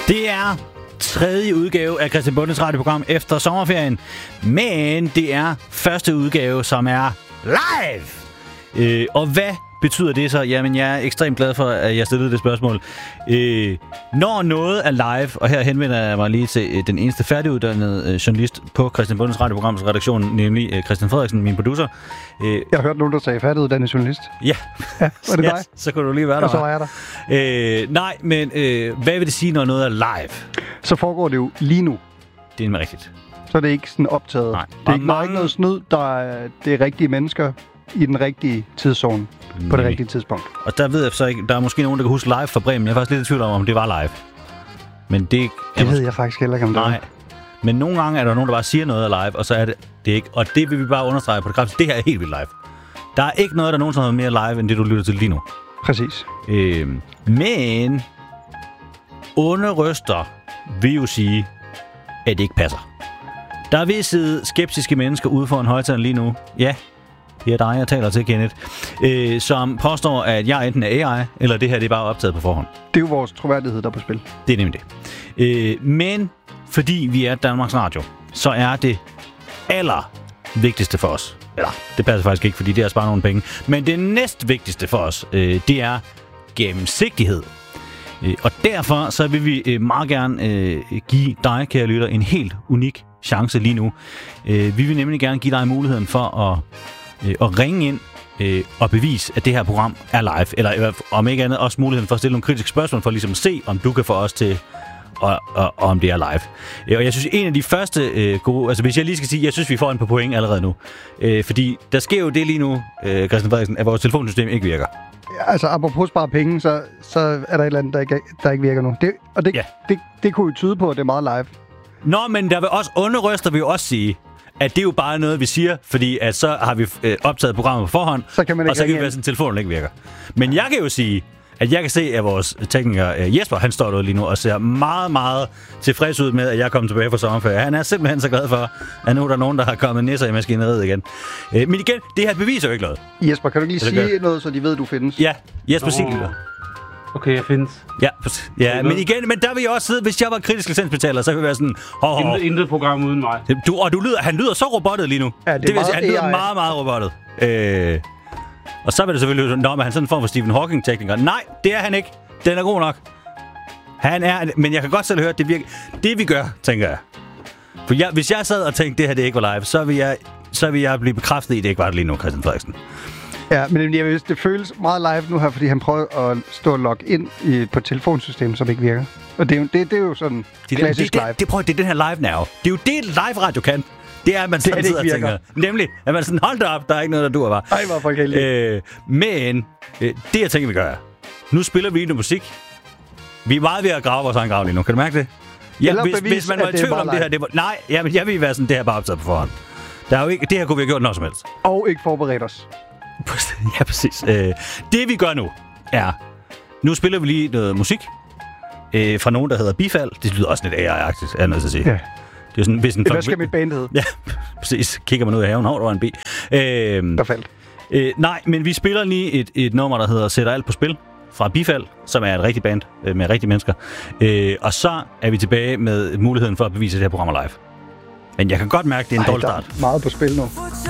Det er tredje udgave af Christian Bondes radioprogram efter sommerferien, men det er første udgave, som er live. Og hvad betyder det så? Jamen, jeg er ekstremt glad for, at jeg stillede det spørgsmål. Når noget er live, og her henvender jeg mig lige til den eneste færdiguddannede journalist på Christian Bondes radioprograms redaktion, nemlig Christian Frederiksen, min producer. Jeg har hørt nogen, der sagde færdiguddannet journalist. Ja. Var det dig? Så kunne du lige være der. Og så var jeg der. Nej, men hvad vil det sige, når noget er live? Så foregår det jo lige nu. Det er nemlig rigtigt. Så er det ikke sådan optaget. Nej. Det er ikke, der er ikke noget snyd, det er rigtige mennesker i den rigtige tidszone på det rigtige tidspunkt. Og der ved jeg så ikke, der er måske nogen, der kan huske live fra Bremen. Jeg er faktisk lidt i tvivl om det var live. Men det ved jeg faktisk heller ikke, om det nej. Men nogle gange er der nogen, der bare siger noget er live, og så er det ikke. Og det vil vi bare understrege på det kraftigste. Det her er helt vildt live. Der er ikke noget, der nogensinde er mere live, end det du lytter til lige nu. Præcis. Men onde røster vil jo sige, at det ikke passer. Der er vist sidde skeptiske mennesker ude for en højtaler lige nu. Ja, det er dig, jeg taler til, Kenneth. Som påstår, at jeg enten er AI, eller det her det er bare optaget på forhånd. Det er jo vores troværdighed, der er på spil. Det er nemlig det. Men fordi vi er Danmarks Radio, så er det allervigtigste for os. Eller, det passer faktisk ikke, fordi det er at spare nogle penge. Men det næst vigtigste for os, det er gennemsigtighed. Og derfor så vil vi meget gerne give dig, kære lytter, en helt unik chance lige nu. Vi vil nemlig gerne give dig muligheden for at ringe ind og bevise, at det her program er live. Eller om ikke andet også muligheden for at stille nogle kritiske spørgsmål, for ligesom at se, om du kan få os til, og om det er live. Og jeg synes, en af de første gode... Altså, hvis jeg lige skal sige, jeg synes, vi får en på point allerede nu. Fordi der sker jo det lige nu, Christian Frederiksen, at vores telefonsystem ikke virker. Ja, altså, apropos spare penge, så er der et eller andet, der ikke virker nu. Det kunne jo tyde på, at det er meget live. Nå, men der vil også onde røster vil jo også sige, at det er jo bare noget, vi siger, fordi at så har vi optaget programmet på forhånd, så kan man ikke og så kan det være, at telefonen ikke virker. Men jeg kan jo sige, at jeg kan se, at vores tekniker Jesper, han står der lige nu og ser meget, meget tilfreds ud med, at jeg er kommet tilbage fra sommerferie. Han er simpelthen så glad for, at nu er der nogen, der har kommet nisser i maskineriet igen. Men igen, det her beviser jo ikke noget. Jesper, kan du lige sige noget, så de ved, du findes? Ja, Jesper Sigler. Okay, jeg findes. Ja, men igen, men der vil jeg også sidde, hvis jeg var kritisk licensbetaler, så ville jeg være sådan... Intet program uden mig. Han lyder så robottet lige nu. Ja, det vil sige, han lyder meget, meget robottet. Og så vil det selvfølgelig men han er sådan en form for Stephen Hawking-tekniker. Nej, det er han ikke. Den er god nok. Han er... Men jeg kan godt selv høre, at det virker... Det vi gør, tænker jeg. For hvis jeg sad og tænkte, det her det ikke var live, så vil jeg blive bekræftet i, at det ikke var det lige nu, Christian Frederiksen. Ja, men det føles meget live nu her, fordi han prøver at stå og logge ind på et telefonsystem, som ikke virker. Og det er jo sådan klassisk live. Det er den her live-nerve. Det er jo det, live-radio kan. Det er, at man sådan sidder og tænker. Nemlig, at man sådan, hold da op, der er ikke noget, der duer var. Ej, hvor folk heldige. Men det, jeg tænker, vi gør, nu spiller vi noget musik. Vi er meget ved at grave vores egen grav lige nu. Kan du mærke det? Ja, hvis man var i tvivl om det her, nej, jamen, jeg vil være sådan, det her bare optaget på forhånd. Der er jo ikke, det her kunne vi have gjort noget som helst. Og ikke forberedt os. Ja, præcis. Det vi gør nu er, nu spiller vi lige noget musik fra nogen, der hedder Bifald. Det lyder også lidt AI-agtigt, er noget til at sige. Ja. Det er sådan, hvis hvad skal mit band hedde? Ja, præcis. Kigger man ud af haven, der var en B. Der faldt. Nej, men vi spiller lige et nummer, der hedder Sætter alt på spil fra Bifald, som er et rigtigt band med rigtige mennesker. Og så er vi tilbage med muligheden for at bevise det her program live. Men jeg kan godt mærke, det er en dårlig start. Der er meget på spil nu.